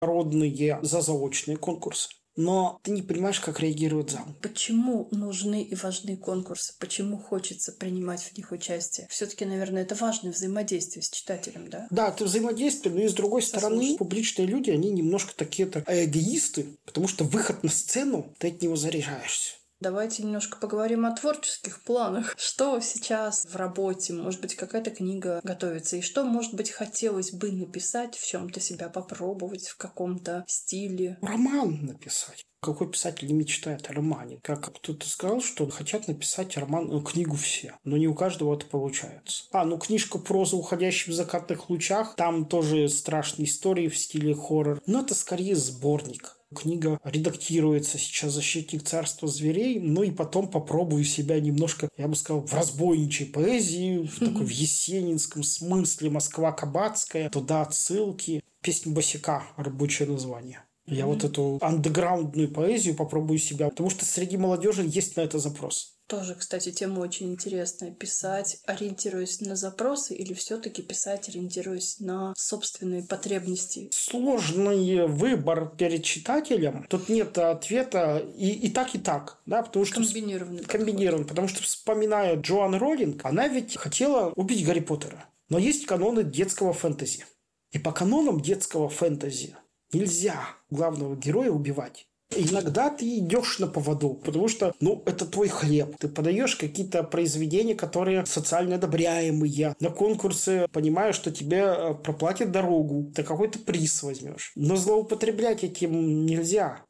народные за заочные конкурсы. Но ты не понимаешь, как реагирует зал. Почему нужны и важны конкурсы? Почему хочется принимать в них участие? Все-таки, наверное, это важное взаимодействие с читателем, да? Да, это взаимодействие, но и с другой стороны, публичные люди, они немножко такие-то эгоисты, потому что выход на сцену, ты от него заряжаешься. Давайте немножко поговорим о творческих планах. Что сейчас в работе? Может быть, какая-то книга готовится? И что, может быть, хотелось бы написать, в чем-то себя попробовать, в каком-то стиле? Роман написать. Какой писатель не мечтает о романе? Как кто-то сказал, что хотят написать роман, книгу все, но не у каждого это получается. Книжка «Проза, уходящая в закатных лучах», там тоже страшные истории в стиле хоррор, но это скорее сборник. Книга редактируется сейчас «Защитник царства зверей», и потом попробую себя немножко, я бы сказал, в разбойничьей поэзии, в такой в есенинском смысле, Москва Кабацкая, туда отсылки. «Песнь босяка» – рабочее название. Я вот эту андеграундную поэзию попробую себя, потому что среди молодежи есть на это запрос. Тоже, кстати, тема очень интересная. Писать, ориентируясь на запросы, или все-таки писать, ориентируясь на собственные потребности? Сложный выбор перед читателем. Тут нет ответа и так, да, потому что... Комбинированный. Потому что, вспоминая Джоан Роулинг, она ведь хотела убить Гарри Поттера. Но есть каноны детского фэнтези. И по канонам детского фэнтези нельзя главного героя убивать. Иногда ты идешь на поводу, потому что, это твой хлеб. Ты подаешь какие-то произведения, которые социально одобряемые. На конкурсы понимаешь, что тебе проплатят дорогу. Ты какой-то приз возьмешь. Но злоупотреблять этим нельзя.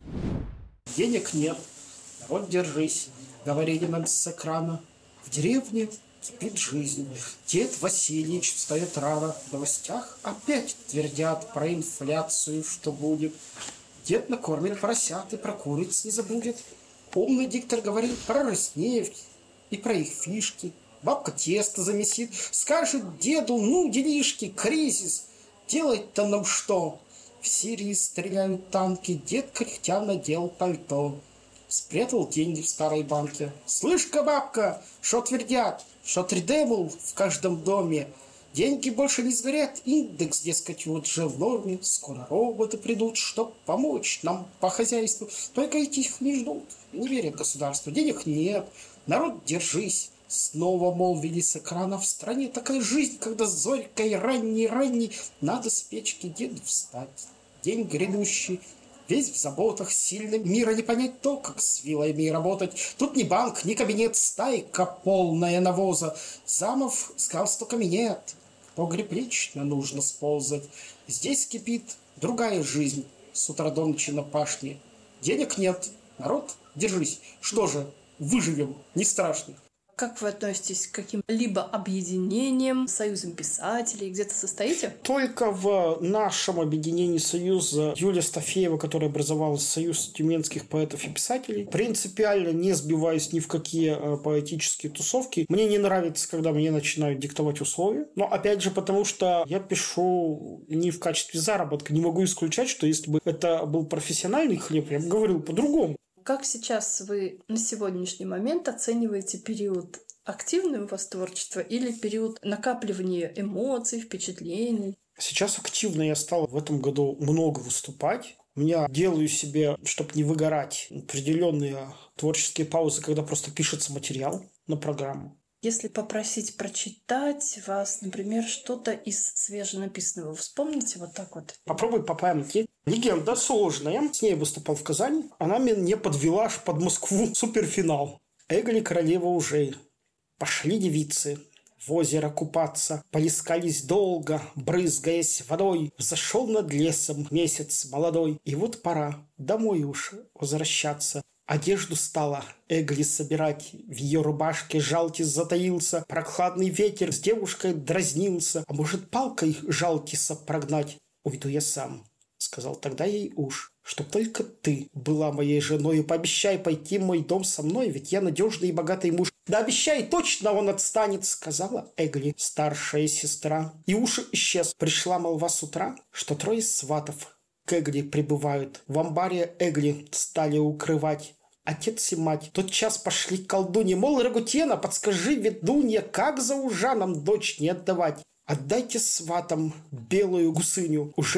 Денег нет. Вот держись. Говорили нам с экрана. В деревне кипит жизнь. Дед Васильевич встает рано. В новостях опять твердят про инфляцию, что будет. Дед накормит поросят и про куриц не забудет. Умный диктор говорит про Роснефть и про их фишки. Бабка тесто замесит, скажет деду, делишки, кризис. Делать-то нам что? В Сирии стреляют танки, дед кряхтя надел пальто. Спрятал деньги в старой банке. Слышь-ка, бабка, шо твердят? Шо 3D, мол, в каждом доме. Деньги больше не сгорят, индекс, дескать, вот же в норме. Скоро роботы придут, чтоб помочь нам по хозяйству. Только их не ждут, не верят государству. Денег нет, народ держись. Снова молвили с экрана: в стране такая жизнь, когда зорькой ранней надо с печки деду встать. День грядущий, весь в заботах, сильно мира не понять то, как с вилами работать. Тут ни банк, ни кабинет, стайка полная навоза. Замов с галстуками нет. В погреб лично нужно сползать. Здесь кипит другая жизнь с утра до ночи на пашне. Денег нет, народ, держись. Что же, выживем, не страшно. Как вы относитесь к каким-либо объединениям, союзам писателей? Где-то состоите? Только в нашем объединении союза Юлия Стафеева, которая образовалась Союз тюменских поэтов и писателей. Принципиально не сбиваюсь ни в какие поэтические тусовки. Мне не нравится, когда мне начинают диктовать условия. Но опять же, потому что я пишу не в качестве заработка. Не могу исключать, что если бы это был профессиональный хлеб, я бы говорил по-другому. Как сейчас вы на сегодняшний момент оцениваете период активного у вас творчества или период накапливания эмоций, впечатлений? Сейчас активно я стал в этом году много выступать. Я делаю себе, чтобы не выгорать, определенные творческие паузы, когда просто пишется материал на программу. Если попросить прочитать вас, например, что-то из свеженаписанного, вы вспомните вот так вот? Попробуй по памяти. Легенда сложная. С ней выступал в Казани. Она меня подвела аж под Москву. Суперфинал. Эгли королева ужей. Пошли девицы в озеро купаться. Полискались долго, брызгаясь водой. Взошел над лесом месяц молодой. И вот пора домой уж возвращаться. Одежду стала Эгли собирать, в ее рубашке Жалтис затаился, прохладный ветер с девушкой дразнился, а может палкой Жалтиса прогнать? Уйду я сам, сказал тогда ей уж, чтоб только ты была моей женой, пообещай пойти в мой дом со мной, ведь я надежный и богатый муж. Да обещай, точно он отстанет, сказала Эгли, старшая сестра. И уж исчез, пришла молва с утра, что 3 сватов к Эгли прибывают, в амбаре Эгли стали укрывать. Отец и мать тотчас пошли к колдуне, мол, Рагутена, подскажи, ведунья, как за ужаном дочь не отдавать? Отдайте сватам белую гусыню, ужей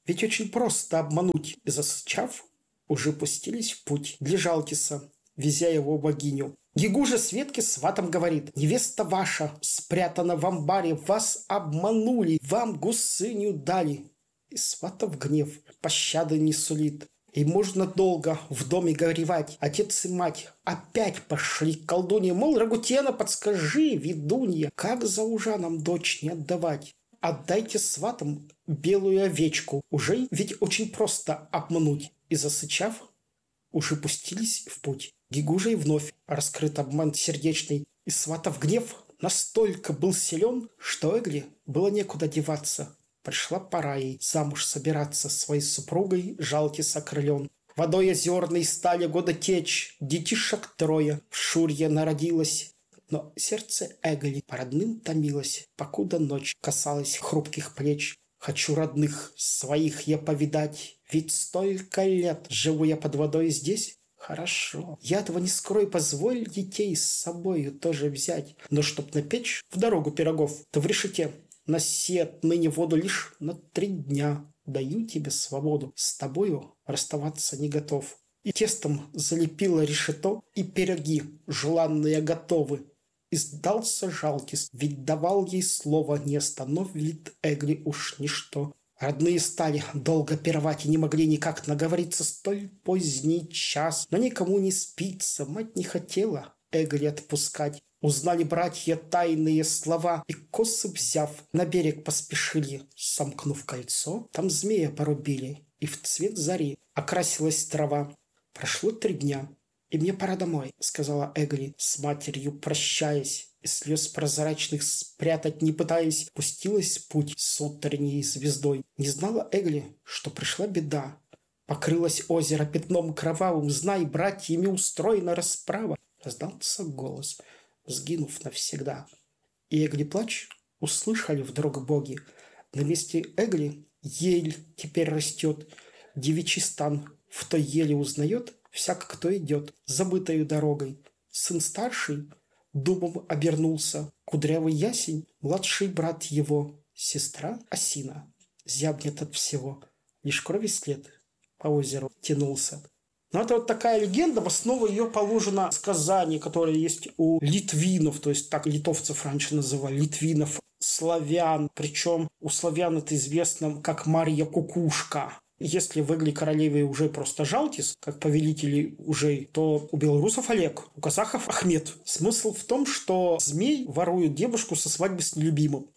Ведь очень просто обмануть. И засычав, уже пустились в путь для Жалтиса, везя его богиню. Гигужа Светке сватом говорит: «Невеста ваша спрятана в амбаре, вас обманули, вам гусыню дали». И сватов гнев пощады не сулит. И можно долго в доме горевать. Отец и мать опять пошли к колдунье, мол, Рагутена, подскажи, ведунья, как за ужаном дочь не отдавать? Отдайте сватам белую овечку, уже ведь очень просто обмануть. И засычав, уже пустились в путь. Гигужей вновь раскрыт обман сердечный, и сватов гнев настолько был силен, что Эгли было некуда деваться. Пришла пора ей замуж собираться, своей супругой Жалтис окрылен. Водой озерной стали года течь, детишек 3 в Шурье народилось. Но сердце Эгли по родным томилось, покуда ночь касалась хрупких плеч. Хочу родных своих я повидать, ведь столько лет живу я под водой здесь. Хорошо, я этого не скрою, позволь детей с собою тоже взять. Но чтоб напечь в дорогу пирогов, то в решете на сет ныне воду лишь на 3 дня. Даю тебе свободу, с тобою расставаться не готов. И тестом залепила решето, и пироги желанные готовы. И сдался Жалтис, ведь давал ей слово, не остановит Эгли уж ничто. Родные стали долго пировать и не могли никак наговориться, столь поздний час. Но никому не спится, мать не хотела Эгли отпускать. Узнали братья тайные слова, и косы взяв, на берег поспешили. Сомкнув кольцо, там змея порубили, и в цвет зари окрасилась трава. Прошло 3 дня, и мне пора домой, сказала Эгли, с матерью прощаясь. И слез прозрачных спрятать не пытаясь, пустилась в путь с утренней звездой. Не знала Эгли, что пришла беда. Покрылось озеро пятном кровавым, знай, братьями устроена расправа. Раздался голос, сгинув навсегда. И Эгли плач услышали вдруг боги. На месте Эгли ель теперь растет, девичий стан в той еле узнает всяк, кто идет забытою дорогой. Сын старший дубом обернулся, кудрявый ясень, младший брат его, сестра осина. Зябнет от всего, лишь крови след по озеру тянулся. Но это вот такая легенда, в основу ее положено сказание, которое есть у литвинов, то есть так литовцев раньше называли, литвинов, славян. Причем у славян это известно как Марья Кукушка. Если в Эгли королеве уже просто Жалтис, как повелители ужей, то у белорусов Олег, у казахов Ахмед. Смысл в том, что змей ворует девушку со свадьбы с нелюбимым.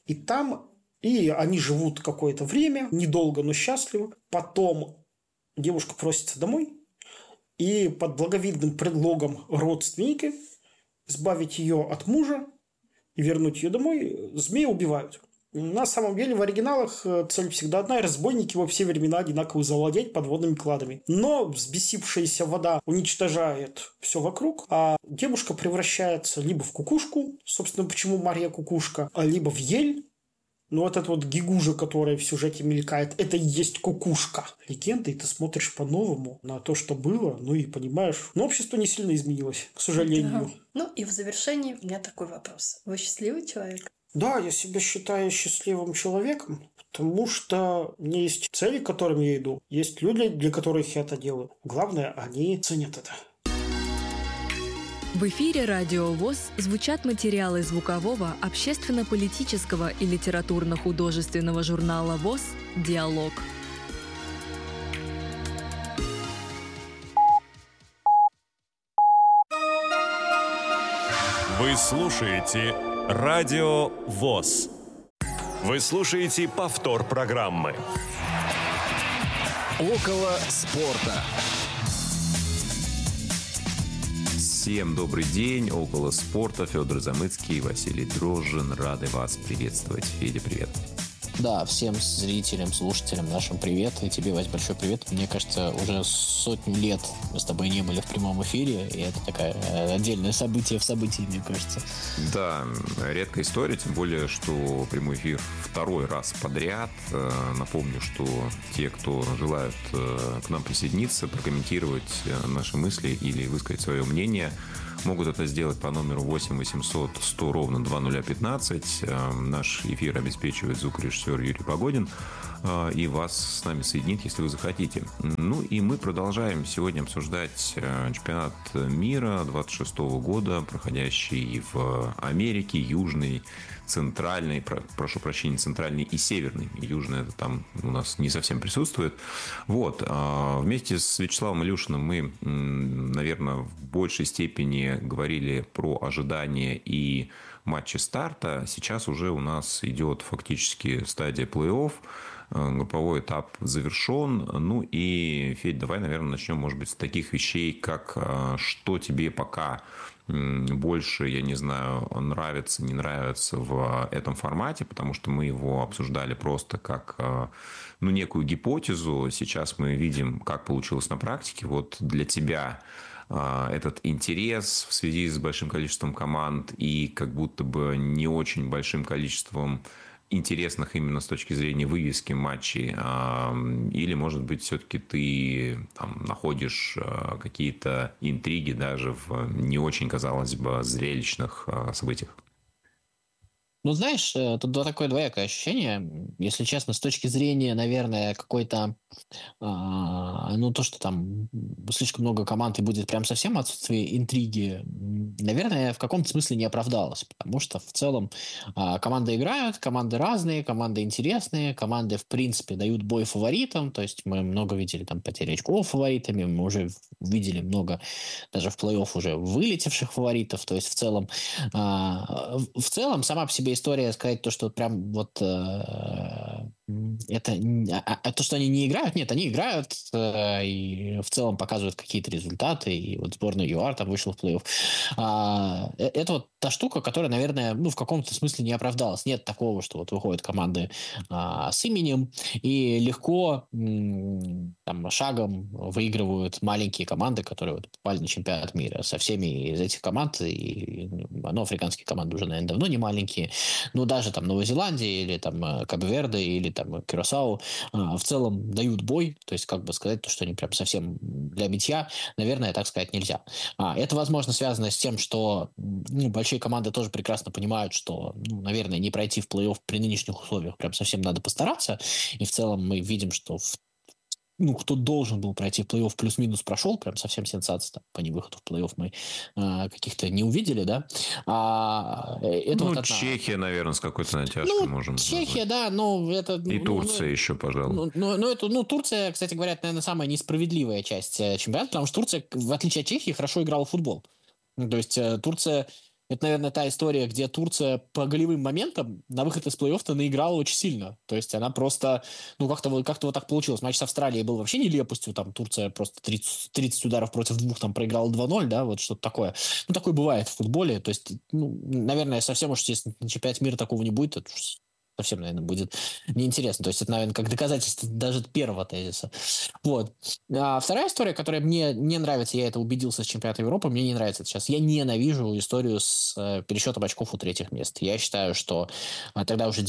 И они живут какое-то время, недолго, но счастливо. Потом девушка просится домой, и под благовидным предлогом родственники избавить ее от мужа и вернуть ее домой змея убивают. На самом деле в оригиналах цель всегда одна, и разбойники во все времена одинаково завладеть подводными кладами. Но взбесившаяся вода уничтожает все вокруг, а девушка превращается либо в кукушку, собственно, почему Марья Кукушка, либо в ель. Но вот эта вот гигужа, которая в сюжете мелькает, это и есть кукушка. Легенда, и ты смотришь по-новому на то, что было, ну и понимаешь. Но общество не сильно изменилось, к сожалению. Да. Ну и в завершении у меня такой вопрос. Вы счастливый человек? Да, я себя считаю счастливым человеком, потому что у меня есть цели, к которым я иду. Есть люди, для которых я это делаю. Главное, они ценят это. В эфире Радио ВОС звучат материалы звукового, общественно-политического и литературно-художественного журнала ВОС «Диалог». Вы слушаете Радио ВОС. Вы слушаете повтор программы. Около спорта. Всем добрый день. Около спорта. Федор Замыцкий, Василий Дрожжин. Рады вас приветствовать. Федя, привет. Да, всем зрителям, слушателям нашим привет. И тебе, Вась, большой привет. Мне кажется, уже 100 лет мы с тобой не были в прямом эфире, и это такое отдельное событие в событии, мне кажется. Да, редкая история, тем более, что прямой эфир 2-й раз подряд. Напомню, что те, кто желают к нам присоединиться, прокомментировать наши мысли или высказать свое мнение, могут это сделать по номеру 8 800 100 ровно 2015. Наш эфир обеспечивает звукорежиссер режиссер Юрий Погодин, и вас с нами соединит, если вы захотите. Ну и мы продолжаем сегодня обсуждать чемпионат мира 26 года, проходящий в Америке, Южной, Центральной, прошу прощения, Центральной и Северной. Южная это там у нас не совсем присутствует. Вот. Вместе с Вячеславом Илюшиным мы, наверное, в большей степени говорили про ожидания и матчи старта. Сейчас уже у нас идет фактически стадия плей-офф. Групповой этап завершен. Ну и, Федь, давай, наверное, начнем, может быть, с таких вещей, как что тебе пока больше, я не знаю, нравится, не нравится в этом формате, потому что мы его обсуждали просто как некую гипотезу. Сейчас мы видим, как получилось на практике. Вот для тебя этот интерес в связи с большим количеством команд и как будто бы не очень большим количеством интересных именно с точки зрения вывески матчей, или, может быть, все-таки ты там находишь какие-то интриги даже в не очень, казалось бы, зрелищных событиях? Ну, знаешь, тут такое двоякое ощущение. Если честно, с точки зрения, наверное, какой-то, то, что там слишком много команд и будет прям совсем отсутствие интриги, наверное, в каком-то смысле не оправдалось. Потому что в целом команды играют, команды разные, команды интересные, команды, в принципе, дают бой фаворитам. То есть мы много видели там потери очков фаворитами, мы уже видели много даже в плей-офф уже вылетевших фаворитов. То есть в целом сама по себе история сказать то, что прям вот это то, что они не играют, нет, они играют и в целом показывают какие-то результаты, и вот сборная ЮАР там вышла в плей-офф. Это вот та штука, которая, наверное, в каком-то смысле не оправдалась. Нет такого, что вот выходят команды с именем и легко там шагом выигрывают маленькие команды, которые вот попали на чемпионат мира. Со всеми из этих команд, африканские команды уже, наверное, давно не маленькие, даже там Новая Зеландия или там Кабо-Верде или там Кюрасао в целом дают бой, то есть как бы сказать, что они прям совсем для битья, наверное, так сказать нельзя. Это, возможно, связано с тем, что большие команды тоже прекрасно понимают, что, наверное, не пройти в плей-офф при нынешних условиях прям совсем надо постараться, и в целом мы видим, что кто должен был пройти в плей-офф, плюс-минус прошел, прям совсем сенсация там, по невыходу в плей-офф мы каких-то не увидели, да. Чехия, наверное, с какой-то натяжкой можем Чехия, назвать. Да, это... И Турция еще, пожалуй. Турция, кстати говоря, это, наверное, самая несправедливая часть чемпионата, потому что Турция, в отличие от Чехии, хорошо играла в футбол. То есть Турция... Это, наверное, та история, где Турция по голевым моментам на выход из плей-оффа наиграла очень сильно. То есть она просто, как-то вот так получилось. Матч с Австралией был вообще нелепостью. Там Турция просто 30 ударов против 2 там проиграла 2-0, да, вот что-то такое. Такое бывает в футболе. То есть, наверное, совсем уж, если на чемпионате мира такого не будет, это совсем, наверное, будет неинтересно. То есть это, наверное, как доказательство даже первого тезиса. Вот. А вторая история, которая мне не нравится, я это убедился с чемпионата Европы, мне не нравится это сейчас. Я ненавижу историю с пересчетом очков у третьих мест. Я считаю, что тогда уже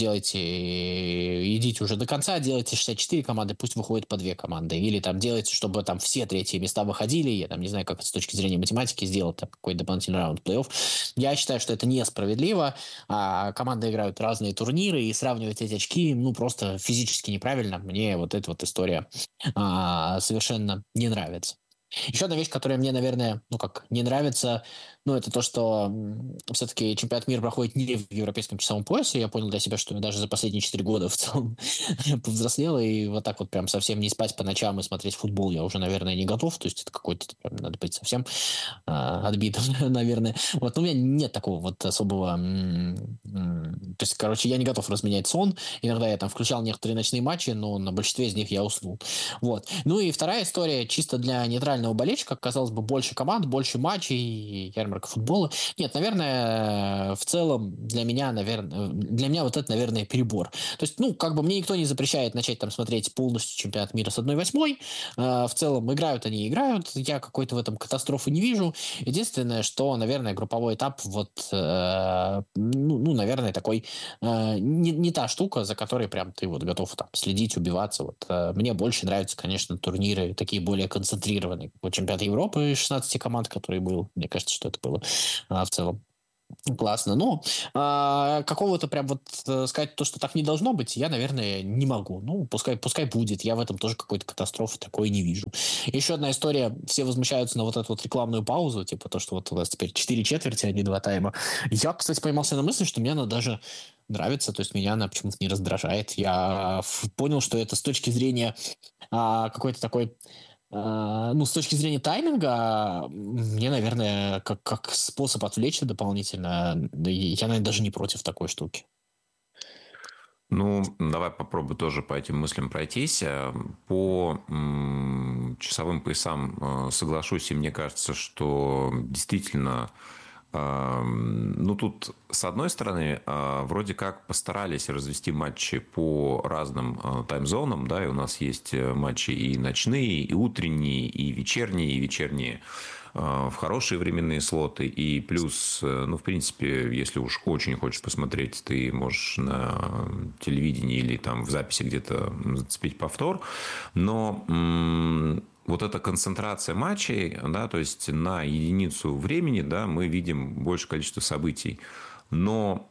идите уже до конца, делайте 64 команды, пусть выходит по 2 команды. Или там делайте, чтобы там все третьи места выходили. Я там не знаю, как это с точки зрения математики сделать, там какой-то дополнительный раунд плей-офф. Я считаю, что это несправедливо. Команды играют разные турниры, и сравнивать эти очки, просто физически неправильно. Мне вот эта вот история совершенно не нравится. Еще одна вещь, которая мне, наверное, не нравится, это то, что все-таки чемпионат мира проходит не в европейском часовом поясе. Я понял для себя, что я даже за последние 4 года в целом повзрослел, и вот так вот прям совсем не спать по ночам и смотреть футбол я уже, наверное, не готов. То есть это какой-то, надо быть совсем отбитым, наверное. Вот, но у меня нет такого вот особого... То есть, я не готов разменять сон. Иногда я там включал некоторые ночные матчи, но на большинстве из них я уснул. Вот. И вторая история, чисто для нейтрального болельщика, казалось бы, больше команд, больше матчей, ярмарка футбола. Нет, наверное, в целом для меня вот это, наверное, перебор. То есть, мне никто не запрещает начать там смотреть полностью чемпионат мира с 1/8. В целом, играют они, играют. Я какой-то в этом катастрофы не вижу. Единственное, что, наверное, групповой этап наверное, такой не та штука, за которой прям ты вот готов там следить, убиваться. Вот мне больше нравятся, конечно, турниры такие более концентрированные. Вот чемпионат Европы 16 команд, который был. Мне кажется, что это было в целом Классно. Ну, какого-то прям вот сказать то, что так не должно быть, я, наверное, не могу. Ну, пускай будет. Я в этом тоже какой-то катастрофы такой не вижу. Еще одна история. Все возмущаются на вот эту вот рекламную паузу, типа то, что вот у нас теперь 4 четверти, а не 2 тайма. Я, кстати, поймался на мысли, что мне она даже нравится, то есть меня она почему-то не раздражает. Я понял, что это с точки зрения какой-то такой ну, с точки зрения тайминга, мне, наверное, как способ отвлечься дополнительно, я, наверное, даже не против такой штуки. Ну, давай попробую тоже по этим мыслям пройтись. По часовым поясам соглашусь, и мне кажется, что действительно... Ну, тут, с одной стороны, вроде как постарались развести матчи по разным таймзонам, да, и у нас есть матчи и ночные, и утренние, и вечерние в хорошие временные слоты, и плюс, ну, в принципе, если уж очень хочешь посмотреть, ты можешь на телевидении или там в записи где-то зацепить повтор, но... Вот эта концентрация матчей, да, то есть на единицу времени, да, мы видим большее количество событий. Но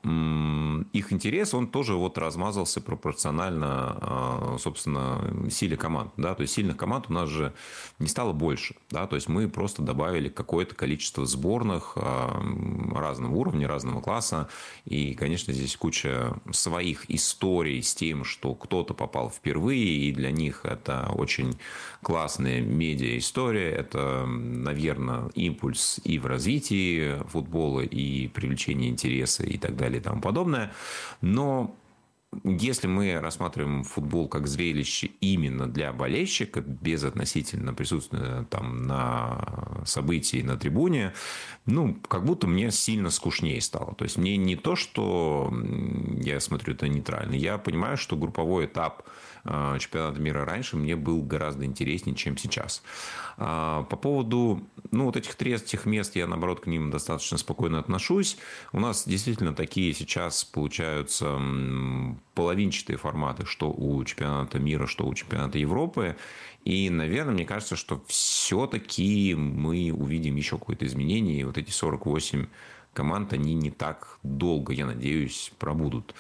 их интерес, он тоже вот размазался пропорционально, собственно, силе команд. Да? То есть сильных команд у нас же не стало больше. Да? То есть мы просто добавили какое-то количество сборных разного уровня, разного класса. И, конечно, здесь куча своих историй с тем, что кто-то попал впервые, и для них это очень классная медиа-история. Это, наверное, импульс и в развитии футбола, и привлечение интереса, и так далее и тому подобное. Но если мы рассматриваем футбол как зрелище именно для болельщика, без относительно присутствия там на событии на трибуне, ну, как будто мне сильно скучнее стало. То есть мне не то, что я смотрю это нейтрально, я понимаю, что групповой этап чемпионата мира раньше мне был гораздо интереснее, чем сейчас. По поводу, ну, вот этих третьих мест, я, наоборот, к ним достаточно спокойно отношусь. У нас действительно такие сейчас получаются половинчатые форматы, что у чемпионата мира, что у чемпионата Европы. И, наверное, мне кажется, что все-таки мы увидим еще какое-то изменение. И вот эти 48 команд, они не так долго, я надеюсь, пробудут.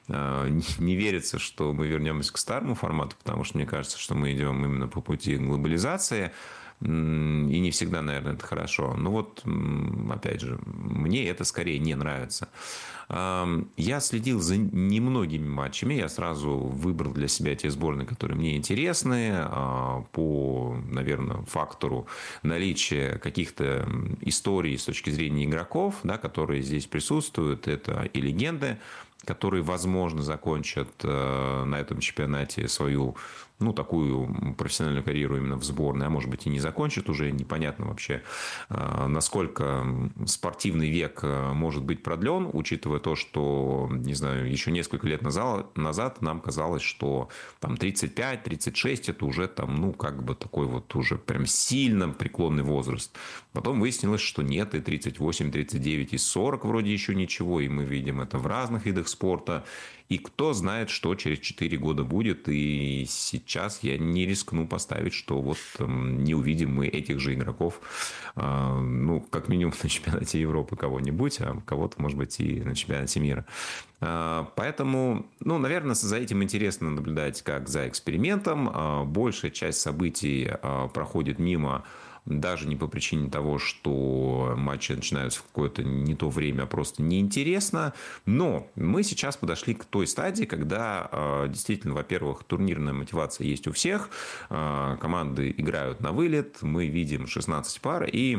Не верится, что мы вернемся к старому формату, потому что мне кажется, что мы идем именно по пути глобализации. И не всегда, наверное, это хорошо. Но вот, опять же, мне это скорее не нравится. Я следил за немногими матчами. Я сразу выбрал для себя те сборные, которые мне интересны. По, наверное, фактору наличия каких-то историй с точки зрения игроков, да, которые здесь присутствуют. Это и легенды, которые, возможно, закончат на этом чемпионате свою, ну, такую профессиональную карьеру именно в сборной, а может быть и не закончат, уже непонятно вообще, насколько спортивный век может быть продлен, учитывая то, что, не знаю, еще несколько лет назад нам казалось, что там 35-36 это уже там, ну, как бы такой вот уже прям сильно преклонный возраст. Потом выяснилось, что нет, и 38, 39, и 40 вроде еще ничего, и мы видим это в разных видах спорта. И кто знает, что через 4 года будет. И сейчас я не рискну поставить, что вот не увидим мы этих же игроков, ну, как минимум на чемпионате Европы кого-нибудь, а кого-то, может быть, и на чемпионате мира. Поэтому, ну, наверное, за этим интересно наблюдать как за экспериментом. Большая часть событий проходит мимо, даже не по причине того, что матчи начинаются в какое-то не то время, а просто неинтересно. Но мы сейчас подошли к той стадии, когда действительно, во-первых, турнирная мотивация есть у всех. Команды играют на вылет. Мы видим 16 пар и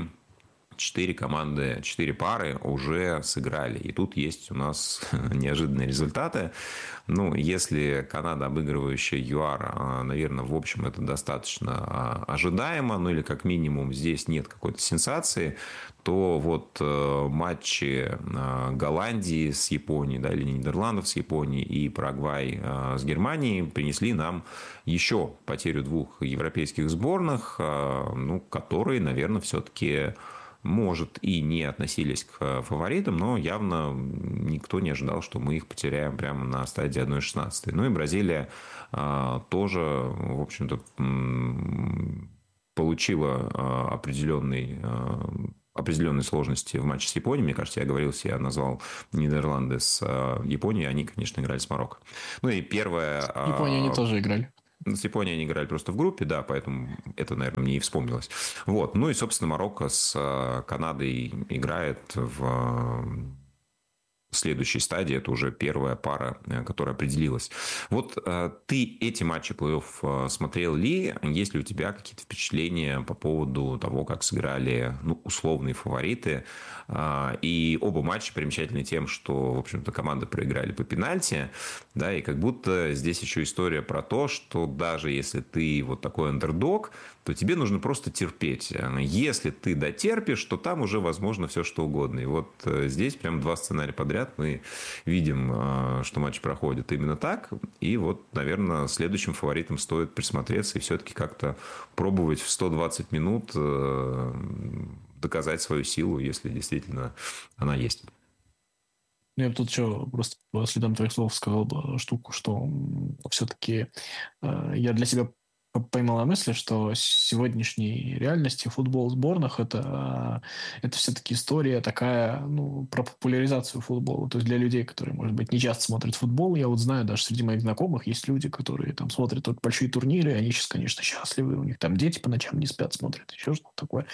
4 команды, 4 пары уже сыграли. И тут есть у нас неожиданные результаты. Ну, если Канада, обыгрывающая ЮАР, наверное, в общем, это достаточно ожидаемо, ну, или как минимум здесь нет какой-то сенсации, то вот матчи Голландии с Японией, да, или Нидерландов с Японией и Парагвай с Германией принесли нам еще потерю 2 европейских сборных, ну, которые, наверное, все-таки, может, и не относились к фаворитам, но явно никто не ожидал, что мы их потеряем прямо на стадии 1/16. Ну и Бразилия тоже, в общем-то, получила определенный определенной сложности в матче с Японией. Мне кажется, я назвал Нидерланды с Японией. Они, конечно, играли с Марокко. Ну и первое... С Японией они тоже играли. С Японией они играли просто в группе, да, поэтому это, наверное, мне и вспомнилось. Вот. Ну и, собственно, Марокко с Канадой играет в следующей стадии. Это уже первая пара, которая определилась. Вот ты эти матчи плей-офф смотрел ли? Есть ли у тебя какие-то впечатления по поводу того, как сыграли условные фавориты? И оба матча примечательны тем, что, в общем-то, команды проиграли по пенальти. Да, и как будто здесь еще история про то, что даже если ты вот такой андердог, то тебе нужно просто терпеть. Если ты дотерпишь, то там уже возможно все, что угодно. И вот здесь прям два сценария подряд мы видим, что матч проходит именно так. И вот, наверное, следующим фаворитам стоит присмотреться и все-таки как-то пробовать в 120 минут доказать свою силу, если действительно она есть. Я бы тут еще просто по следам твоих слов сказал бы штуку, что все-таки я для себя поймала мысль, что в сегодняшней реальности футбол в сборных это все-таки история такая, про популяризацию футбола. То есть для людей, которые, может быть, не часто смотрят футбол, я вот знаю, даже среди моих знакомых есть люди, которые там смотрят только большие турниры, и они сейчас, конечно, счастливы, у них там дети по ночам не спят, смотрят, еще что-то такое.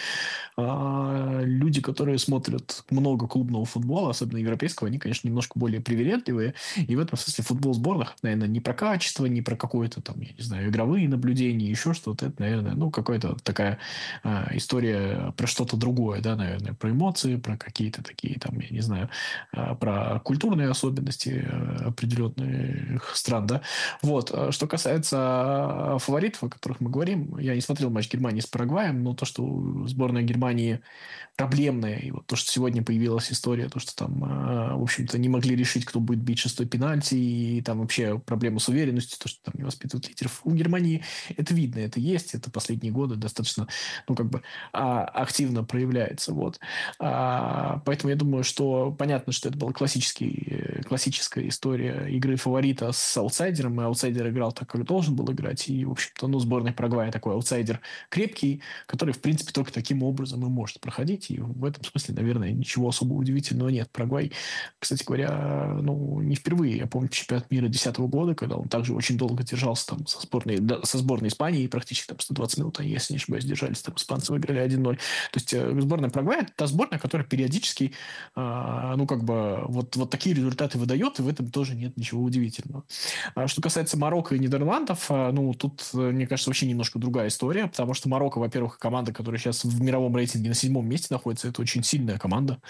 А люди, которые смотрят много клубного футбола, особенно европейского, они, конечно, немножко более привередливые, и в этом смысле футбол в сборных, наверное, не про качество, не про какое-то там, я не знаю, игровые наблюдения, еще что-то. Это, наверное, какая-то такая история про что-то другое, да, наверное, про эмоции, про какие-то такие, там, я не знаю, про культурные особенности определенных стран, да. Вот. Что касается фаворитов, о которых мы говорим, я не смотрел матч Германии с Парагваем, но то, что сборная Германии проблемная, и вот то, что сегодня появилась история, то, что там, в общем-то, не могли решить, кто будет бить шестой пенальти, и там вообще проблема с уверенностью, то, что там не воспитывают лидеров. У Германии это видно, это есть, это последние годы достаточно, активно проявляется, вот. Поэтому я думаю, что понятно, что это была классическая история игры фаворита с аутсайдером, и аутсайдер играл так, как должен был играть, и, в общем-то, сборная Парагвая такой аутсайдер крепкий, который, в принципе, только таким образом и может проходить, и в этом смысле, наверное, ничего особо удивительного нет. Парагвай, кстати говоря, не впервые. Я помню чемпионат мира 2010 года, когда он также очень долго держался там со сборной Испании, практически там 120 минут, если не ошибаюсь, держались, там испанцы выиграли 1-0. То есть сборная Парагвая – это та сборная, которая периодически вот такие результаты выдает, и в этом тоже нет ничего удивительного. Что касается Марокко и Нидерландов, тут, мне кажется, вообще немножко другая история, потому что Марокко, во-первых, команда, которая сейчас в мировом рейтинге на 7-м месте находится, это очень сильная команда,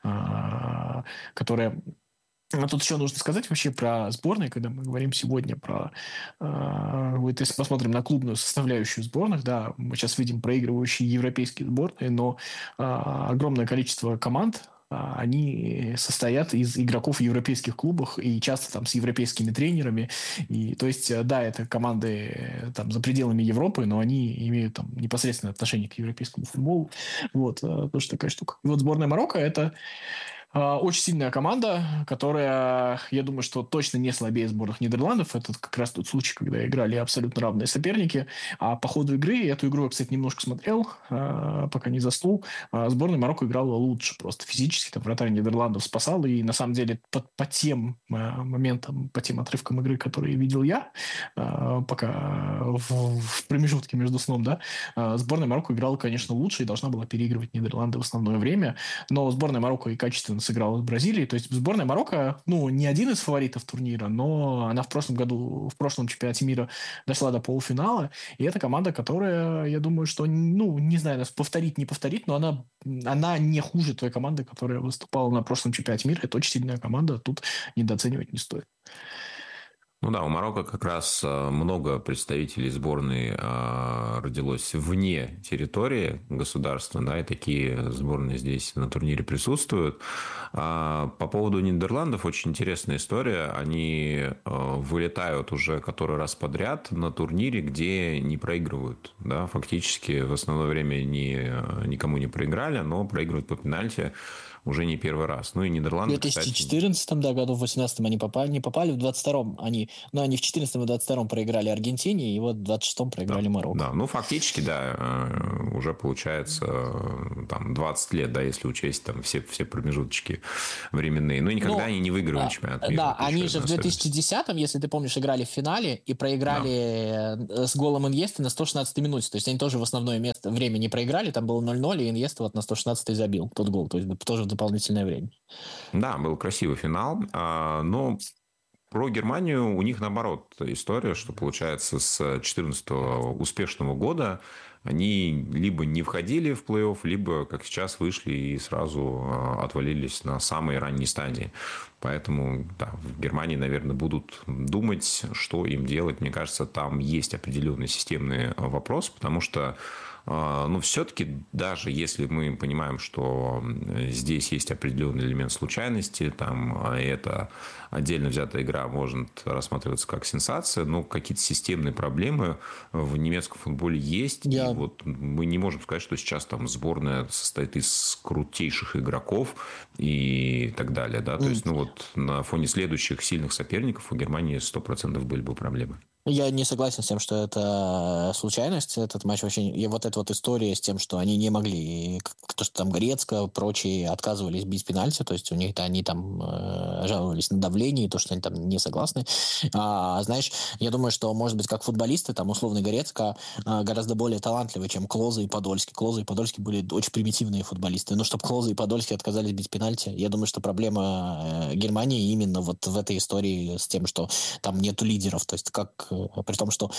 которая... Тут еще нужно сказать вообще про сборные, когда мы говорим сегодня про... Вот если посмотрим на клубную составляющую сборных, да, мы сейчас видим проигрывающие европейские сборные, но огромное количество команд, они состоят из игроков в европейских клубах и часто там с европейскими тренерами. И, то есть, да, это команды там за пределами Европы, но они имеют там непосредственное отношение к европейскому футболу. Вот, тоже такая штука. И вот сборная Марокко – это очень сильная команда, которая, я думаю, что точно не слабее сборных Нидерландов. Это как раз тот случай, когда играли абсолютно равные соперники. А по ходу игры, эту игру я, кстати, немножко смотрел, пока не заснул, сборная Марокко играла лучше просто физически. Там вратарь Нидерландов спасал. И на самом деле по тем моментам, по тем отрывкам игры, которые видел я, пока в промежутке между сном, да, сборная Марокко играла, конечно, лучше и должна была переигрывать Нидерланды в основное время. Но сборная Марокко и качественно сыграла с Бразилией. То есть сборная Марокко, не один из фаворитов турнира, но она в прошлом чемпионате мира дошла до полуфинала. И это команда, которая, я думаю, что, не знаю, нас повторить, не повторить, но она не хуже той команды, которая выступала на прошлом чемпионате мира. Это очень сильная команда, тут недооценивать не стоит. У Марокко как раз много представителей сборной родилось вне территории государства, да, и такие сборные здесь на турнире присутствуют. По поводу Нидерландов очень интересная история. Они вылетают уже который раз подряд на турнире, где не проигрывают. Да, фактически в основное время никому не проиграли, но проигрывают по пенальти уже не первый раз. И Нидерланды, в 2014 году, в 2018 они не попали, в 2022 они но они в 14-м и 22-м проиграли Аргентине, и вот в 26-м проиграли Марокко. Да, ну, фактически, да, уже получается там 20 лет, да, если учесть там все промежуточки временные. Но никогда они не выигрывали чемпионат мира. Да, они же в 2010-м, если ты помнишь, играли в финале и проиграли с голом Иньесты на 116-й минуте. То есть они тоже в основное время не проиграли, там было 0-0, и Иньеста вот на 116-й забил тот гол. То есть тоже в дополнительное время. Да, был красивый финал, но про Германию у них наоборот история, что получается с 2014 успешного года они либо не входили в плей-офф, либо, как сейчас, вышли и сразу отвалились на самой ранней стадии. Поэтому да, в Германии, наверное, будут думать, что им делать. Мне кажется, там есть определенный системный вопрос, потому что но все-таки, даже если мы понимаем, что здесь есть определенный элемент случайности, там это отдельно взятая игра может рассматриваться как сенсация, но какие-то системные проблемы в немецком футболе есть. И вот мы не можем сказать, что сейчас там сборная состоит из крутейших игроков и так далее. Да? То есть, ну вот на фоне следующих сильных соперников у Германии 100% были бы проблемы. Я не согласен с тем, что это случайность. Этот матч вообще... И вот эта вот история с тем, что они не могли... И то, что там Грецко, прочие отказывались бить пенальти. То есть у них они там жаловались на давление, и то, что они там не согласны. Знаешь, я думаю, что, может быть, как футболисты, там условный Грецко гораздо более талантливый, чем Клозе и Подольский. Клозе и Подольский были очень примитивные футболисты. Но чтобы Клозе и Подольский отказались бить пенальти, я думаю, что проблема Германии именно вот в этой истории с тем, что там нету лидеров. То есть как... При том, что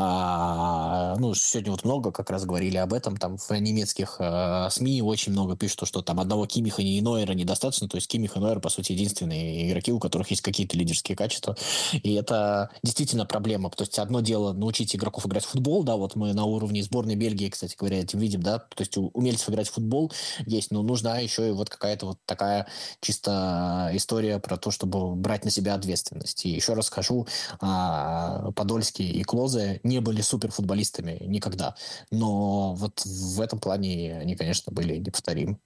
сегодня вот много как раз говорили об этом, там в немецких СМИ очень много пишут, что там одного Киммиха и Нойера недостаточно, то есть Киммих и Нойер, по сути, единственные игроки, у которых есть какие-то лидерские качества, и это действительно проблема. То есть одно дело научить игроков играть в футбол, да, вот мы на уровне сборной Бельгии, кстати говоря, этим видим, да, то есть умельцев играть в футбол есть, но нужна еще и вот какая-то вот такая чисто история про то, чтобы брать на себя ответственность. И еще раз скажу, Подольский и Клозе не были суперфутболистами никогда. Но вот в этом плане они, конечно, были неповторимы.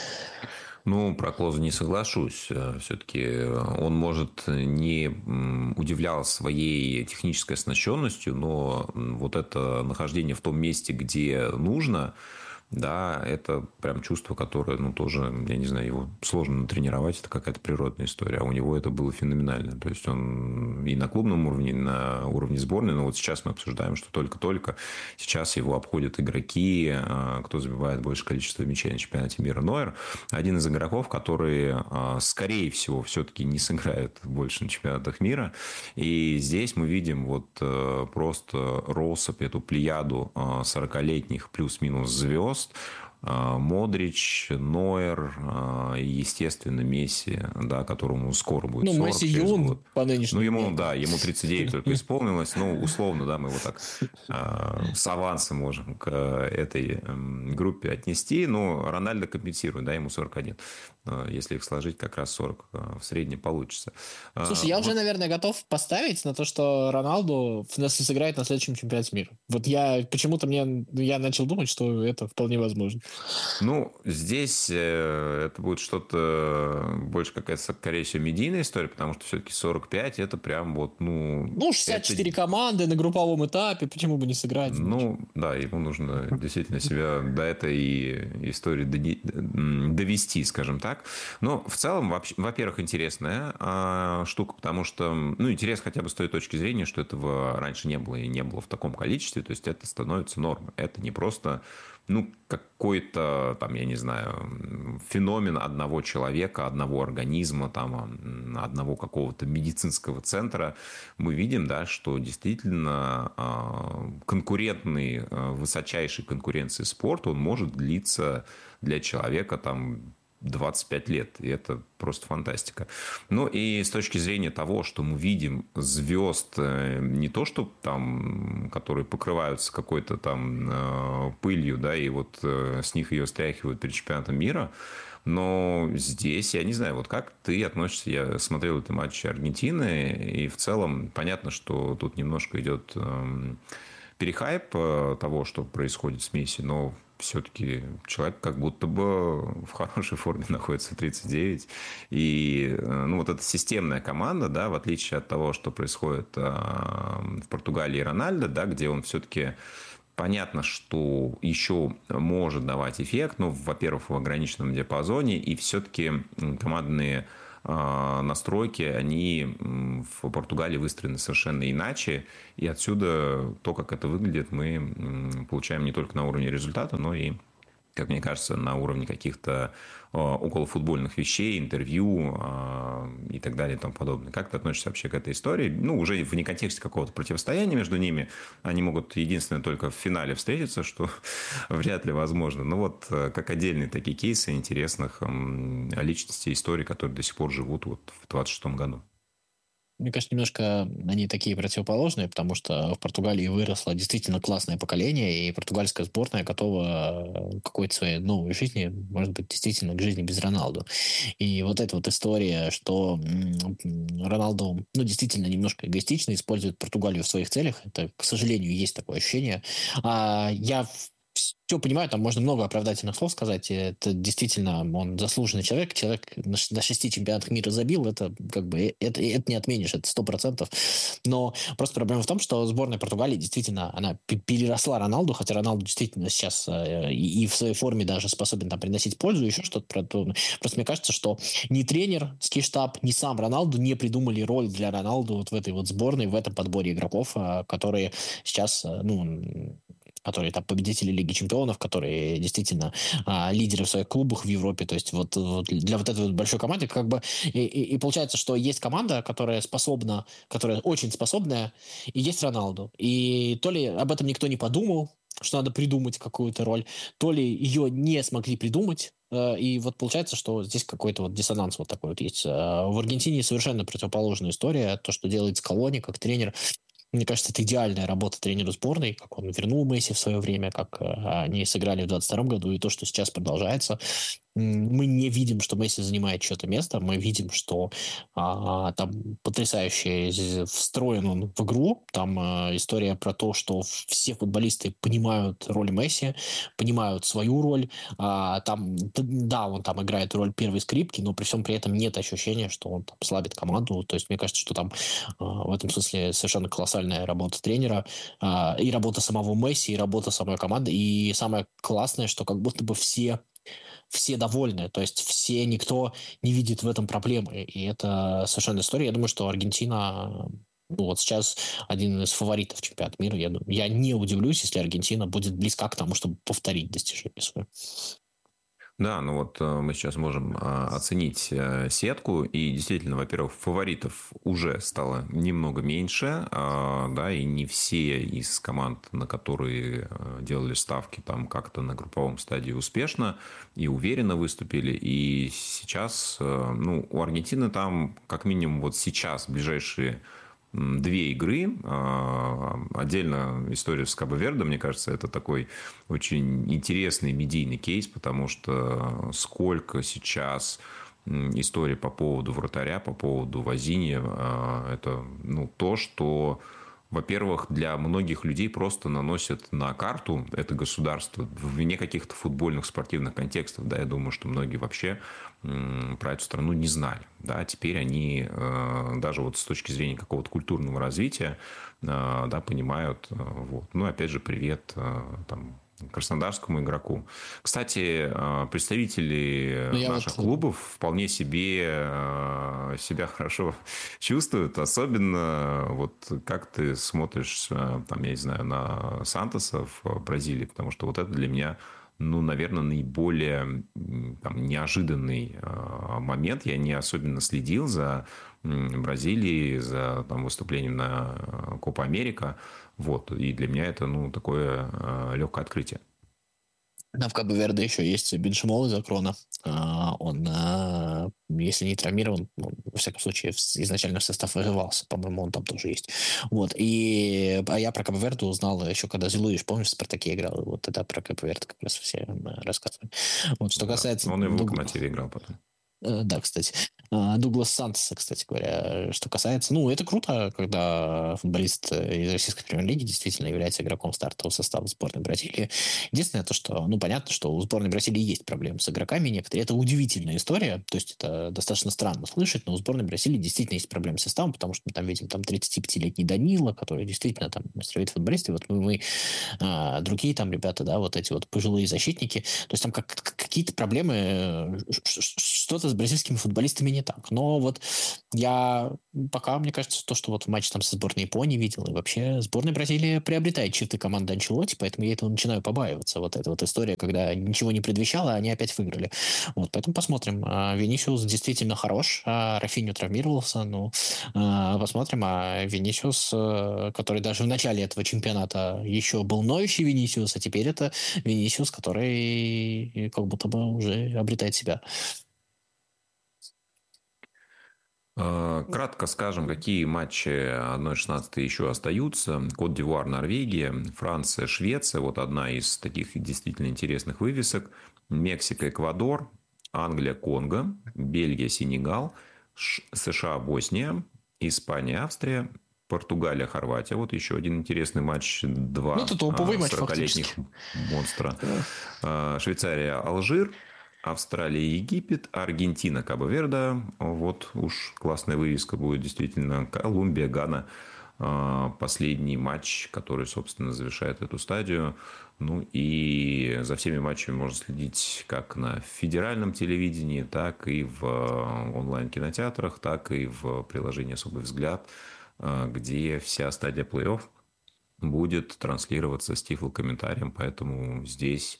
Ну, про Клозе не соглашусь. Все-таки он, может, не удивлял своей технической оснащенностью, но вот это нахождение в том месте, где нужно, да, это прям чувство, которое, ну, тоже, я не знаю, его сложно натренировать, это какая-то природная история, а у него это было феноменально. То есть он и на клубном уровне, и на уровне сборной, но вот сейчас мы обсуждаем, что только-только сейчас его обходят игроки, кто забивает большее количество мячей на чемпионате мира. Нойер один из игроков, которые, скорее всего, все-таки не сыграют больше на чемпионатах мира. И здесь мы видим вот просто россыпь, эту плеяду 40-летних плюс-минус звезд. Модрич, Нойер и, естественно, Месси, да, которому скоро будет 40. Месси юн по нынешнему. Ему 39 только исполнилось. Ну, условно, да, мы его так с авансом можем к этой группе отнести. Но Рональдо компенсирует, да, ему 41. Если их сложить, как раз 40 в среднем получится. Слушай, я уже, наверное, готов поставить на то, что Роналду сыграет на следующем чемпионате мира. Вот я начал думать, что это вполне возможно. Ну, здесь это будет что-то больше какая-то, скорее всего, медийная история, потому что все-таки 45 это прям вот, 64 команды на групповом этапе, почему бы не сыграть? Ну, да, ему нужно действительно себя до этой истории довести, скажем так. Но в целом, во-первых, интересная штука, потому что, интерес хотя бы с той точки зрения, что этого раньше не было и не было в таком количестве, то есть это становится нормой. Это не просто какой-то, там, я не знаю, феномен одного человека, одного организма, там, одного какого-то медицинского центра. Мы видим, да, что действительно конкурентный, высочайшей конкуренции спорт, он может длиться для человека, там, 25 лет, и это просто фантастика. Ну, и с точки зрения того, что мы видим звезд, не то, что там, которые покрываются какой-то там пылью, да, и вот с них ее стряхивают перед чемпионатом мира, но здесь, я не знаю, вот как ты относишься, я смотрел этот матч Аргентины, и в целом понятно, что тут немножко идет перехайп того, что происходит с Месси, но все-таки человек как будто бы в хорошей форме находится в 39. И ну, вот эта системная команда, да, в отличие от того, что происходит в Португалии и Рональдо, да, где он все-таки понятно, что еще может давать эффект, но, во-первых, в ограниченном диапазоне, и все-таки командные настройки, они в Португалии выстроены совершенно иначе, и отсюда то, как это выглядит, мы получаем не только на уровне результата, но и, как мне кажется, на уровне каких-то околофутбольных вещей, интервью и так далее и тому подобное. Как ты относишься вообще к этой истории? Ну, уже вне контексте какого-то противостояния между ними. Они могут единственное только в финале встретиться, что вряд ли возможно. Но вот как отдельные такие кейсы интересных личностей, историй, которые до сих пор живут вот в 26-м году. Мне кажется, немножко они такие противоположные, потому что в Португалии выросло действительно классное поколение, и португальская сборная готова к какой-то своей новой жизни, может быть, действительно к жизни без Роналду. И вот эта вот история, что Роналду, ну, действительно немножко эгоистично использует Португалию в своих целях, это, к сожалению, есть такое ощущение. Я все понимаю, там можно много оправдательных слов сказать. Это действительно он заслуженный человек. Человек на 6 чемпионатах мира забил. Это как бы это не отменишь, это 100%. Но просто проблема в том, что сборная Португалии действительно она переросла Роналду, хотя Роналду действительно сейчас и в своей форме даже способен там приносить пользу, еще что-то. Просто мне кажется, что ни тренерский штаб, ни сам Роналду не придумали роль для Роналду вот в этой вот сборной, в этом подборе игроков, которые сейчас, которые там победители Лиги Чемпионов, которые действительно лидеры в своих клубах в Европе. То есть вот для вот этой вот большой команды как бы и получается, что есть команда, которая способна, которая очень способная, и есть Роналду. И то ли об этом никто не подумал, что надо придумать какую-то роль, то ли ее не смогли придумать. И вот получается, что здесь какой-то вот диссонанс вот такой вот есть. В Аргентине совершенно противоположная история. То, что делает Скалони как тренер, мне кажется, это идеальная работа тренера сборной, как он вернул Месси в свое время, как они сыграли в 2022 году, и то, что сейчас продолжается. Мы не видим, что Месси занимает чье-то место, мы видим, что там потрясающе встроен он в игру. Там история про то, что все футболисты понимают роль Месси, понимают свою роль. Там, да, он там играет роль первой скрипки, но при всем при этом нет ощущения, что он там слабит команду. То есть мне кажется, что там в этом смысле совершенно колоссальная работа тренера, и работа самого Месси, и работа самой команды. И самое классное, что как будто бы все довольны, то есть никто не видит в этом проблемы, и это совершенно история. Я думаю, что Аргентина, вот сейчас один из фаворитов чемпионата мира. Я не удивлюсь, если Аргентина будет близка к тому, чтобы повторить достижение свое. Да, ну вот мы сейчас можем оценить сетку, и действительно, во-первых, фаворитов уже стало немного меньше, да, и не все из команд, на которые делали ставки, там как-то на групповом стадии успешно и уверенно выступили, и сейчас, ну, у Аргентины там как минимум вот сейчас, в ближайшие 2 игры. Отдельно история с Кабо-Верде, мне кажется, это такой очень интересный медийный кейс, потому что сколько сейчас истории по поводу вратаря, по поводу Возини, это то, что, во-первых, для многих людей просто наносят на карту это государство вне каких-то футбольных, спортивных контекстов. Да, я думаю, что многие вообще про эту страну не знали. Да, теперь они даже вот с точки зрения какого-то культурного развития, да, понимают. Вот. Ну, опять же, привет там краснодарскому игроку. Кстати, представители наших клубов вполне себя хорошо чувствуют. Особенно вот как ты смотришь, там, я не знаю, на Сантоса в Бразилии, потому что вот это для меня, наверное, наиболее неожиданный момент. Я не особенно следил за Бразилией, за выступлением на Копа Америка. Вот. И для меня это такое легкое открытие. В Кабо-Верде еще есть Беншимол из Акрона. Он, если не травмирован, во всяком случае, изначально в состав вызывался. По-моему, он там тоже есть. Вот. А я про Кабо-Верде узнал еще, когда Зилуиш, помнишь, в «Спартаке» играл. Вот тогда про Кабо-Верде как раз все рассказывали. Вот, что касается... Он и в «Локомотиве» играл потом. Да, кстати. Дуглас Сантоса, кстати говоря, что касается... Ну, это круто, когда футболист из российской премьер-лиги действительно является игроком стартового состава сборной Бразилии. Единственное то, что, ну, понятно, что у сборной Бразилии есть проблемы с игроками некоторые. Это удивительная история, то есть это достаточно странно слышать, но у сборной Бразилии действительно есть проблемы с составом, потому что мы там видим там 35-летний Данила, который действительно там мастер футболист, и вот мы другие там ребята, да, вот эти вот пожилые защитники, то есть там какие-то проблемы, что-то с бразильскими футболистами не так. Но вот я пока, мне кажется, то, что вот в матче там со сборной Японии видел, и вообще сборная Бразилии приобретает черты команды Анчелотти, поэтому я этого начинаю побаиваться. Вот эта вот история, когда ничего не предвещало, а они опять выиграли. Вот, поэтому посмотрим. Винисиус действительно хорош, Рафиньо травмировался, ну, посмотрим. А Винисиус, который даже в начале этого чемпионата еще был ноющий Винисиус, а теперь это Винисиус, который как будто бы уже обретает себя. Кратко скажем, какие матчи 1/16 еще остаются. Кот-д'Ивуар, Норвегия, Франция, Швеция. Вот одна из таких действительно интересных вывесок. Мексика, Эквадор, Англия, Конго, Бельгия, Сенегал, США, Босния, Испания, Австрия, Португалия, Хорватия. Вот еще один интересный матч. Два 40-летних монстра. Швейцария, Алжир. Австралия, Египет, Аргентина, Кабо-Верде. Вот уж классная вывеска будет действительно. Колумбия, Гана. Последний матч, который, собственно, завершает эту стадию. Ну и за всеми матчами можно следить как на федеральном телевидении, так и в онлайн-кинотеатрах, так и в приложении «Особый взгляд», где вся стадия плей-офф будет транслироваться с тифлокомментарием. Поэтому здесь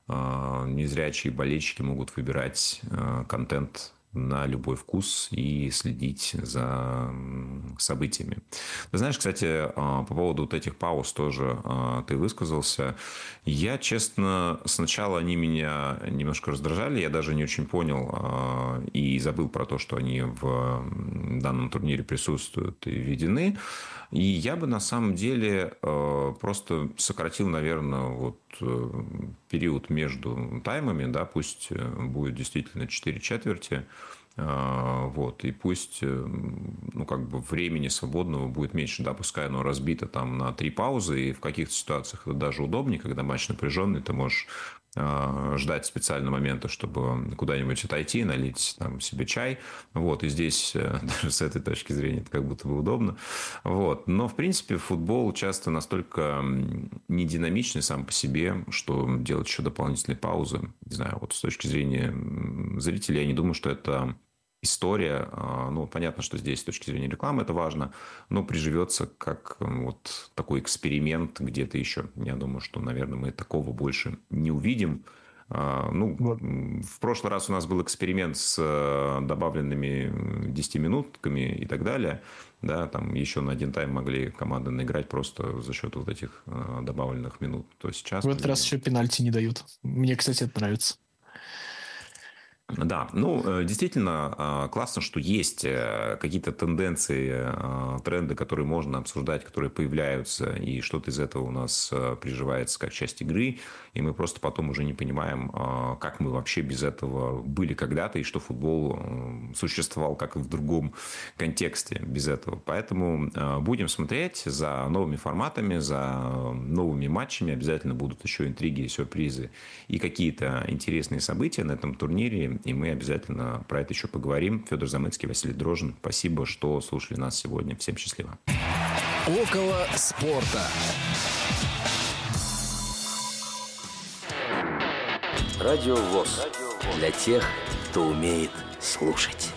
незрячие болельщики могут выбирать контент на любой вкус и следить за событиями. Ты знаешь, кстати, по поводу вот этих пауз тоже ты высказался. Я, честно, сначала они меня немножко раздражали, я даже не очень понял и забыл про то, что они в данном турнире присутствуют и введены. И я бы на самом деле просто сократил, наверное, вот период между таймами, да, пусть будет действительно 4 четверти, вот, и пусть, ну, как бы времени свободного будет меньше, да, пускай оно разбито там на 3 паузы, и в каких-то ситуациях это даже удобнее, когда матч напряженный, ты можешь ждать специального момента, чтобы куда-нибудь отойти, налить там себе чай. Вот. И здесь даже с этой точки зрения это как будто бы удобно. Вот. Но, в принципе, футбол часто настолько не динамичный сам по себе, что делать еще дополнительные паузы. Не знаю, вот с точки зрения зрителей, я не думаю, что это история. Ну, понятно, что здесь с точки зрения рекламы это важно, но приживется как вот такой эксперимент где-то еще. Я думаю, что, наверное, мы такого больше не увидим. Ну, вот. В прошлый раз у нас был эксперимент с добавленными 10-минутками и так далее. Да, там еще на один тайм могли команды наиграть просто за счет вот этих добавленных минут. То сейчас в этот раз еще пенальти не дают. Мне, кстати, это нравится. Да, ну, действительно классно, что есть какие-то тенденции, тренды, которые можно обсуждать, которые появляются, и что-то из этого у нас приживается как часть игры, и мы просто потом уже не понимаем, как мы вообще без этого были когда-то, и что футбол существовал как и в другом контексте без этого. Поэтому будем смотреть за новыми форматами, за новыми матчами, обязательно будут еще интриги, сюрпризы и какие-то интересные события на этом турнире. И мы обязательно про это еще поговорим. Федор Замыцкий, Василий Дрожжин. Спасибо, что слушали нас сегодня. Всем счастливо. Около спорта. Радио ВОС. Для тех, кто умеет слушать.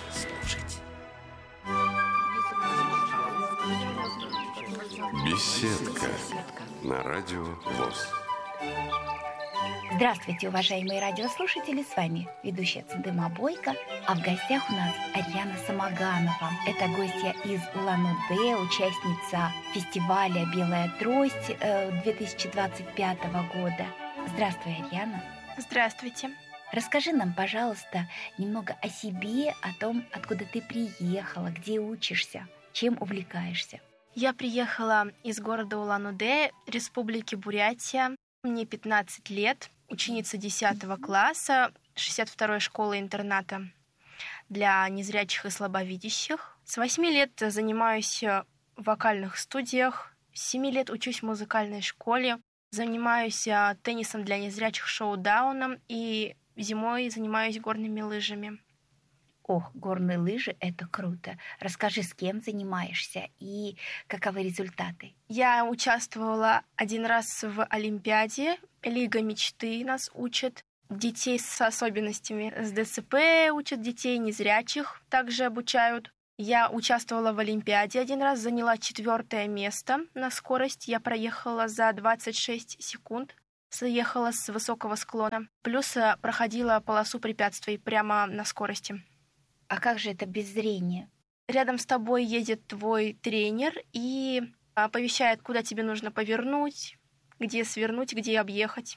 Беседка на Радио ВОС. Здравствуйте, уважаемые радиослушатели, с вами ведущая Цендыма Бойко, а в гостях у нас Ариана Самоганова. Это гостья из Улан-Удэ, участница фестиваля «Белая трость» 2025 года. Здравствуй, Ариана. Здравствуйте. Расскажи нам, пожалуйста, немного о себе, о том, откуда ты приехала, где учишься, чем увлекаешься. Я приехала из города Улан-Удэ, Республики Бурятия. Мне 15 лет, ученица 10 класса 62-й школы-интерната. для незрячих и слабовидящих. С 8 лет занимаюсь в вокальных студиях, с 7 лет учусь в музыкальной школе, занимаюсь теннисом для незрячих шоу-дауном и зимой занимаюсь горными лыжами. Ох, горные лыжи — это круто. Расскажи, с кем занимаешься и каковы результаты? Я участвовала один раз в Олимпиаде. Лига мечты нас учит. Детей с особенностями с ДЦП учат детей, незрячих также обучают. Я участвовала в Олимпиаде один раз, заняла 4 место на скорость. Я проехала за 26 секунд, съехала с высокого склона. Плюс проходила полосу препятствий прямо на скорости. А как же это без зрения? Рядом с тобой едет твой тренер и оповещает, куда тебе нужно повернуть, где свернуть, где объехать.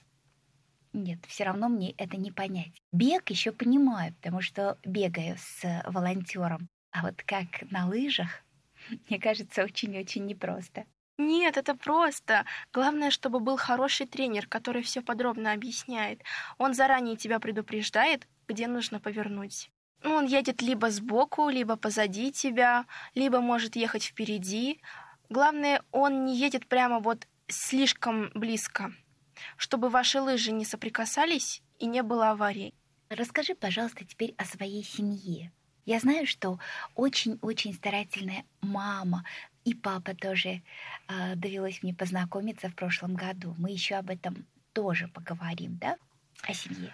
Нет, все равно мне это не понять. Бег еще понимаю, потому что бегаю с волонтером. А вот как на лыжах, мне кажется, очень-очень непросто. Нет, это просто. Главное, чтобы был хороший тренер, который все подробно объясняет. Он заранее тебя предупреждает, где нужно повернуть. Он едет либо сбоку, либо позади тебя, либо может ехать впереди. Главное, он не едет прямо вот слишком близко, чтобы ваши лыжи не соприкасались и не было аварий. Расскажи, пожалуйста, теперь о своей семье. Я знаю, что очень-очень старательная мама и папа тоже довелось мне познакомиться в прошлом году. Мы еще об этом тоже поговорим, да? О семье.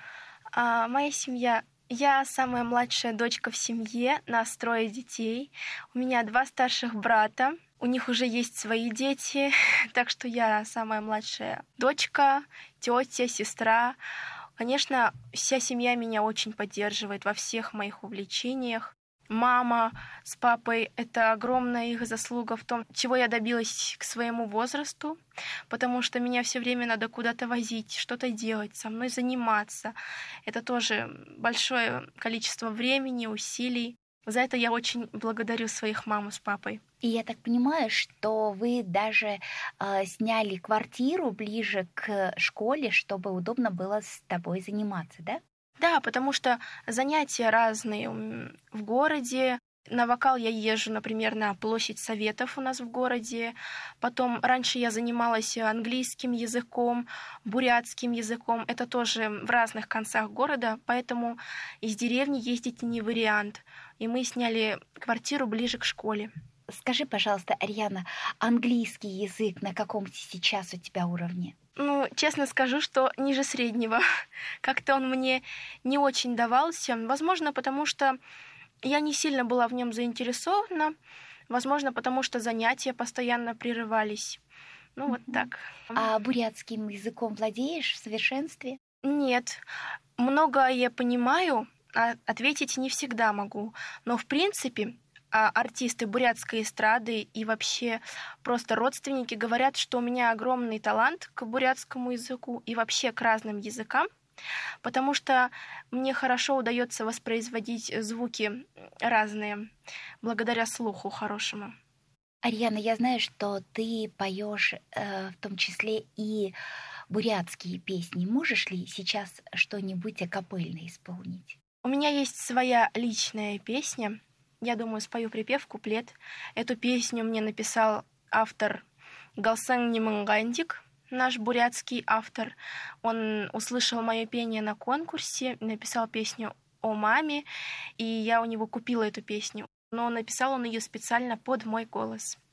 Моя семья. Я самая младшая дочка в семье, нас 3 детей. У меня 2 старших брата. У них уже есть свои дети, так что я самая младшая дочка, тетя, сестра. Конечно, вся семья меня очень поддерживает во всех моих увлечениях. Мама с папой — это огромная их заслуга в том, чего я добилась к своему возрасту, потому что меня все время надо куда-то возить, что-то делать, со мной заниматься. Это тоже большое количество времени, усилий. За это я очень благодарю своих маму с папой. И я так понимаю, что вы даже сняли квартиру ближе к школе, чтобы удобно было с тобой заниматься, да? Да, потому что занятия разные в городе. На вокал я езжу, например, на Площадь Советов у нас в городе. Потом раньше я занималась английским языком, бурятским языком. Это тоже в разных концах города, поэтому из деревни ездить не вариант. И мы сняли квартиру ближе к школе. Скажи, пожалуйста, Ариана, английский язык на каком сейчас у тебя уровне? Честно скажу, что ниже среднего. Как-то он мне не очень давался. Возможно, потому что я не сильно была в нем заинтересована. Возможно, потому что занятия постоянно прерывались. Вот так. А бурятским языком владеешь в совершенстве? Нет. Многое я понимаю, а ответить не всегда могу. Но, в принципе, артисты бурятской эстрады и вообще просто родственники говорят, что у меня огромный талант к бурятскому языку и вообще к разным языкам, потому что мне хорошо удается воспроизводить звуки разные благодаря слуху хорошему. Ариана, я знаю, что ты поешь в том числе и бурятские песни. Можешь ли сейчас что-нибудь акапельно исполнить? У меня есть своя личная песня. Я думаю, спою припев, куплет. Эту песню мне написал автор Галсан Немангандик, наш бурятский автор. Он услышал мое пение на конкурсе, написал песню о маме, и я у него купила эту песню. Но написал он ее специально под мой голос.